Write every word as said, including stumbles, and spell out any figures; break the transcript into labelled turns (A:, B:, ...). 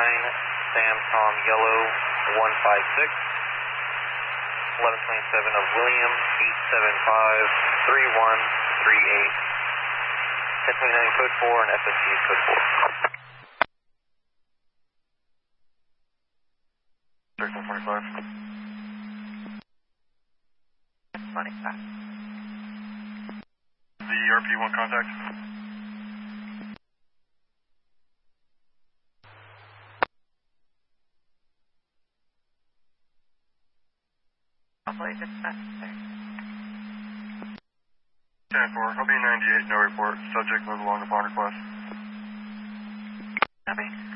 A: nine, Sam Tom Yellow one five six, eleven twenty-seven of William eight seven five, three one three eight, ten twenty-nine code four and F S C code four. thirteen twenty-five. twenty-five. The E R P one contact.
B: Probably just necessary.
A: ten four, I'll be ninety-eight, no report. Subject live along upon request.
B: Copy.